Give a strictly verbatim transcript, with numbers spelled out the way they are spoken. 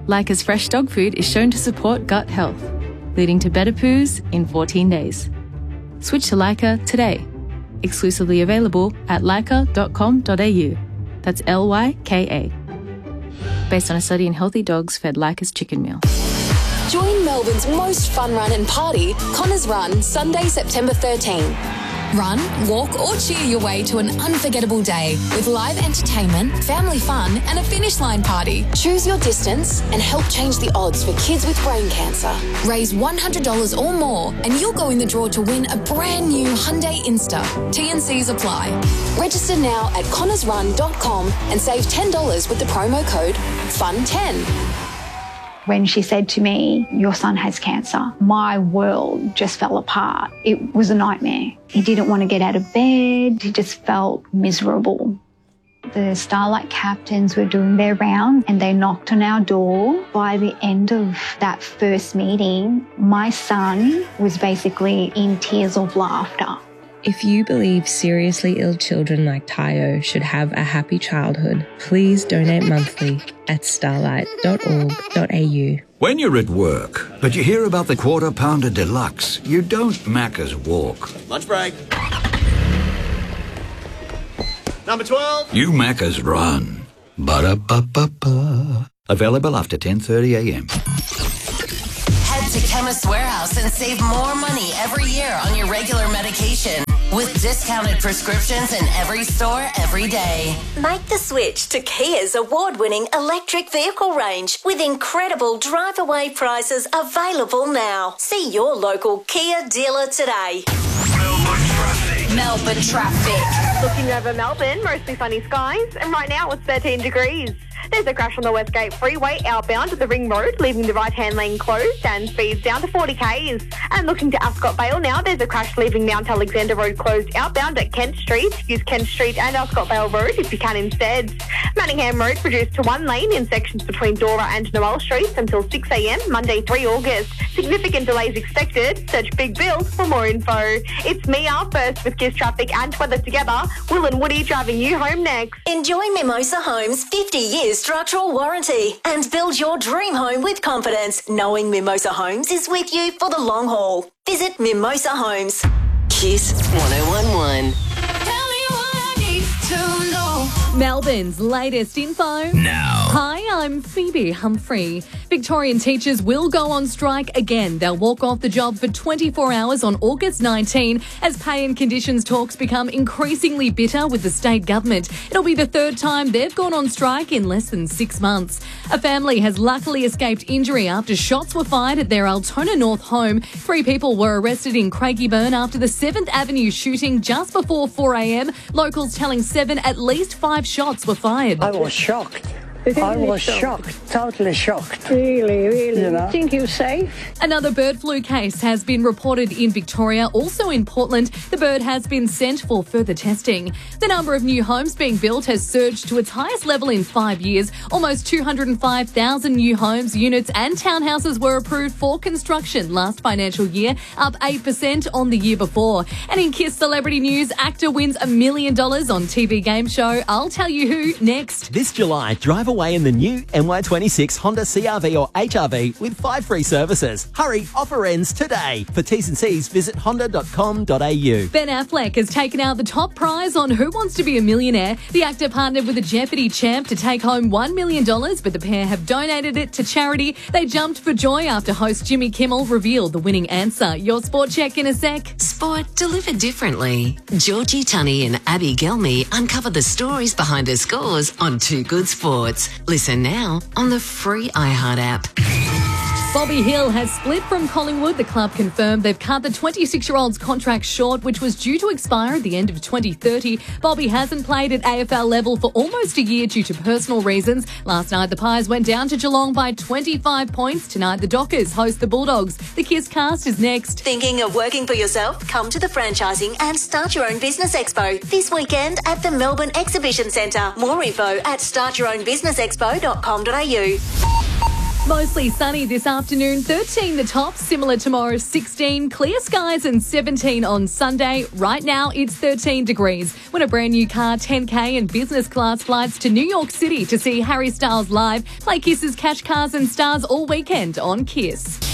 Leica's fresh dog food is shown to support gut health, leading to better poos in fourteen days. Switch to Leica today. Exclusively available at leica dot com dot a u. That's L Y K A. Based on a study in healthy dogs fed Leica's chicken meal. Join Melbourne's most fun run and party, Connors Run, Sunday, September thirteenth. Run, walk or cheer your way to an unforgettable day with live entertainment, family fun and a finish line party. Choose your distance and help change the odds for kids with brain cancer. Raise one hundred dollars or more and you'll go in the draw to win a brand new Hyundai Insta. T and Cs apply. Register now at connors run dot com and save ten dollars with the promo code F U N ten. When she said to me, your son has cancer, my world just fell apart. It was a nightmare. He didn't want to get out of bed. He just felt miserable. The Starlight captains were doing their round and they knocked on our door. By the end of that first meeting, my son was basically in tears of laughter. If you believe seriously ill children like Tayo should have a happy childhood, please donate monthly at starlight dot org dot a u. When you're at work, but you hear about the Quarter Pounder Deluxe, you don't Macca's walk. Lunch break. Number twelve. You Macca's run. Ba-da-ba-ba-ba. Available after ten thirty a m. Head to Chemist Warehouse and save more money every year on your regular medication with discounted prescriptions in every store every day. Make the switch to Kia's award-winning electric vehicle range with incredible drive-away prices available now. See your local Kia dealer today. Melbourne traffic. Melbourne traffic. Looking over Melbourne, mostly sunny skies, and right now it's thirteen degrees. There's a crash on the Westgate Freeway outbound to the Ring Road, leaving the right-hand lane closed and speeds down to forty kays. And looking to Ascot Vale now, there's a crash leaving Mount Alexander Road closed outbound at Kent Street. Use Kent Street and Ascot Vale Road if you can instead. Manningham Road reduced to one lane in sections between Dora and Noel Streets until six a m Monday, the third of August. Significant delays expected. Search Big Bill for more info. It's Mia first with Kiss Traffic and weather together. Will and Woody driving you home next. Enjoy Mimosa Homes' fifty years structural warranty and build your dream home with confidence, knowing Mimosa Homes is with you for the long haul. Visit Mimosa Homes. Kiss one oh one one. Tell me what I need to know. Melbourne's latest info. Now. Hi, I'm Phoebe Humphrey. Victorian teachers will go on strike again. They'll walk off the job for twenty-four hours on August nineteenth as pay and conditions talks become increasingly bitter with the state government. It'll be the third time they've gone on strike in less than six months. A family has luckily escaped injury after shots were fired at their Altona North home. Three people were arrested in Craigieburn after the seventh Avenue shooting just before four a m. Locals telling Seven at least five shots were fired. I was shocked. Really I was shocked. shocked, totally shocked. Really, really. You know? Think you're safe? Another bird flu case has been reported in Victoria, also in Portland. The bird has been sent for further testing. The number of new homes being built has surged to its highest level in five years. Almost two hundred five thousand new homes, units and townhouses were approved for construction last financial year, up eight percent on the year before. And in Kiss Celebrity News, actor wins a million dollars on T V game show. I'll tell you who next. This July, drive away in the new N Y twenty-six Honda C R V or H R V with five free services. Hurry, offer ends today. For T's and C's, visit honda dot com dot a u. Ben Affleck has taken out the top prize on Who Wants to Be a Millionaire. The actor partnered with a Jeopardy champ to take home one million dollars, but the pair have donated it to charity. They jumped for joy after host Jimmy Kimmel revealed the winning answer. Your sport check in a sec. Sport delivered differently. Georgie Tunney and Abby Gelmy uncover the stories behind the scores on Too Good Sports. Listen now on the free iHeart app. Bobby Hill has split from Collingwood. The club confirmed they've cut the twenty-six-year-old's contract short, which was due to expire at the end of twenty thirty. Bobby hasn't played at A F L level for almost a year due to personal reasons. Last night, the Pies went down to Geelong by twenty-five points. Tonight, the Dockers host the Bulldogs. The Kiss Cast is next. Thinking of working for yourself? Come to the Franchising and Start Your Own Business Expo this weekend at the Melbourne Exhibition Centre. More info at start your own business expo dot com dot a u. Mostly sunny this afternoon, thirteen the top, similar tomorrow, sixteen. Clear skies and seventeen on Sunday. Right now, it's thirteen degrees. Win a brand new car, ten K and business class flights to New York City to see Harry Styles live. Play Kiss's Cash Cars and Stars all weekend on Kiss.